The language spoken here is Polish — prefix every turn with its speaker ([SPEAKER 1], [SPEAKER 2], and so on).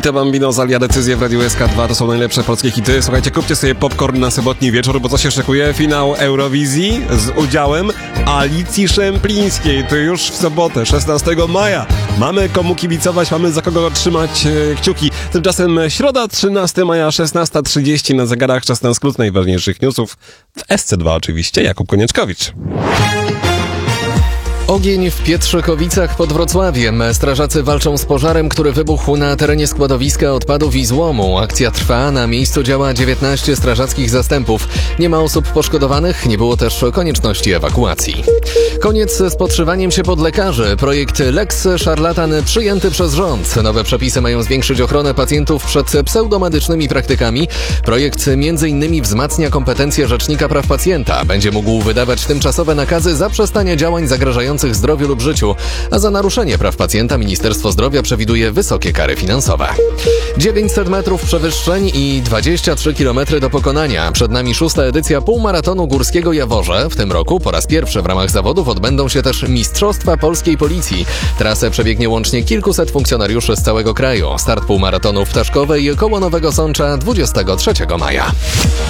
[SPEAKER 1] Vita Bambino, Zalia, Decyzje w Radiu SK2, to są najlepsze polskie hity. Słuchajcie, kupcie sobie popcorn na sobotni wieczór, bo co się szykuje? Finał Eurowizji z udziałem Alicji Szemplińskiej. To już w sobotę, 16 maja. Mamy komu kibicować, mamy za kogo trzymać kciuki. Tymczasem środa, 13 maja, 16:30 na zegarach, czas na skrót najważniejszych newsów w SC2 oczywiście. Jakub Konieczkowicz.
[SPEAKER 2] Ogień w Pietrzykowicach pod Wrocławiem. Strażacy walczą z pożarem, który wybuchł na terenie składowiska odpadów i złomu. Akcja trwa, na miejscu działa 19 strażackich zastępów. Nie ma osób poszkodowanych, nie było też konieczności ewakuacji. Koniec z podszywaniem się pod lekarzy. Projekt Lex Szarlatan przyjęty przez rząd. Nowe przepisy mają zwiększyć ochronę pacjentów przed pseudomedycznymi praktykami. Projekt m.in. wzmacnia kompetencje Rzecznika Praw Pacjenta. Będzie mógł wydawać tymczasowe nakazy zaprzestania działań zagrażających zdrowiu lub życiu, a za naruszenie praw pacjenta Ministerstwo Zdrowia przewiduje wysokie kary finansowe. 900 metrów przewyższeń i 23 km do pokonania. Przed nami 6. edycja półmaratonu Górskiego Jaworze. W tym roku po raz pierwszy w ramach zawodów odbędą się też Mistrzostwa Polskiej Policji. Trasę przebiegnie łącznie kilkuset funkcjonariuszy z całego kraju. Start półmaratonu w Ptaszkowej koło Nowego Sącza 23 maja.